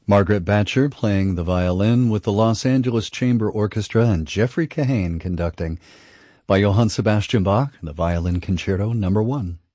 Margaret Batcher playing the violin with the Los Angeles Chamber Orchestra and Jeffrey Kahane conducting. By Johann Sebastian Bach, the Violin Concerto No. 1.